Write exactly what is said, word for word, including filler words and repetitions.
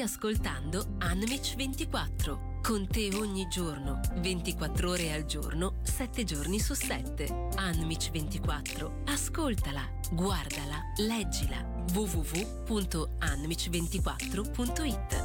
ascoltando Unmich ventiquattro. Con te ogni giorno, ventiquattro ore al giorno, sette giorni su sette. Unmich ventiquattro. Ascoltala, guardala, leggila. w w w punto unmich ventiquattro punto it.